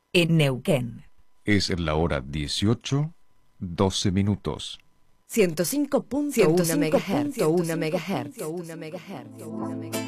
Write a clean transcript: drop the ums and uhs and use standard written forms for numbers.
en Neuquén. Es la hora 18:12. 105.1 MHz.